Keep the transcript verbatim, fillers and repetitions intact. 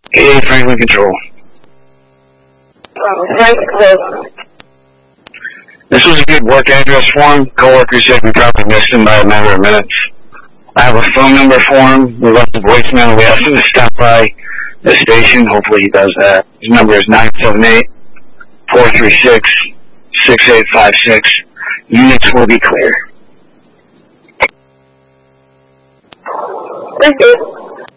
Hey, Franklin Control. Um, Frank, the, This was a good work address for him. Coworkers said we probably missed him by a matter of minutes. I have a phone number for him. We left a voicemail. We asked him to stop by the station. Hopefully he does that. His number is nine seven eight, four three six, six eight five six. Units will be clear. thank you.